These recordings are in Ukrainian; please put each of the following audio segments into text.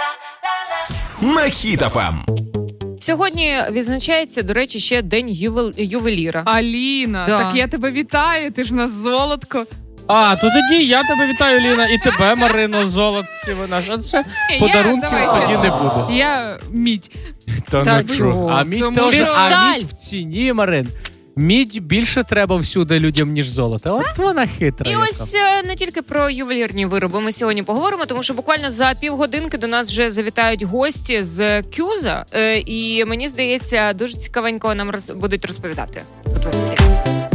На Хіт FM. Сьогодні відзначається, до речі, ще День ювеліра. Аліна, Да. так я тебе вітаю, ти ж у нас золотко. А, то тоді я тебе вітаю, Ліна, і тебе, Марино, золотцева наша. Це подарунків тоді не буде. Я мідь. Та Так, ну чого? А мідь тому теж, що- а мідь в ціні, Марин. Мідь більше треба всюди людям, ніж золото. От вона хитра. І яка. ось не тільки про ювелірні вироби ми сьогодні поговоримо, тому що буквально за півгодинки до нас вже завітають гості з Кюза, і мені здається, дуже цікавенько нам будуть розповідати. От в ефірі.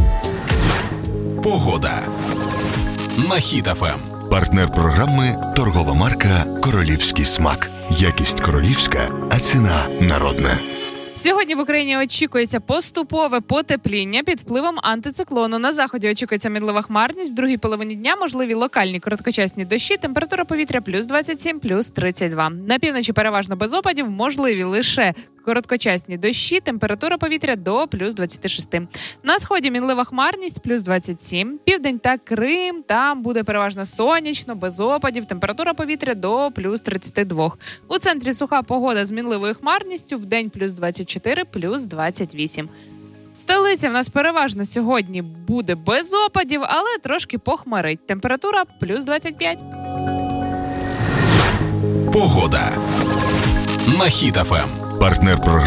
Погода. На Хіт FM. Партнер програми – торгова марка «Королівський смак». Якість королівська, а ціна народна. Сьогодні в Україні очікується поступове потепління під впливом антициклону. На заході очікується мінлива хмарність. В другій половині дня можливі локальні короткочасні дощі. Температура повітря плюс 27, плюс 32. На півночі переважно без опадів. Можливі лише короткочасні дощі. Температура повітря до плюс 26. На сході мінлива хмарність плюс 27. Південь та Крим. Там буде переважно сонячно, без опадів. Температура повітря до плюс 32. У центрі суха погода з мінливою хмарністю. Вдень плюс 24, плюс 28. Столиця в нас переважно сьогодні буде без опадів, але трошки похмарить. Температура плюс 25. Погода. На Хіт FM. Партнер програми